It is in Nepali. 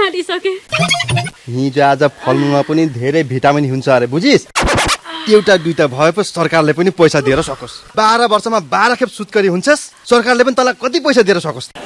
आँटिसके। हिजो आज फलमुलमा पनि धेरै भिटामिन हुन्छ अरे बुझिस्। एउटा दुईटा भए पो सरकारले पनि पैसा दिएर सकोस्। 12 वर्षमा 12 खेप सुत्करी हुन्छस्, सरकारले पनि तँलाई कति पैसा दिएर सकोस्।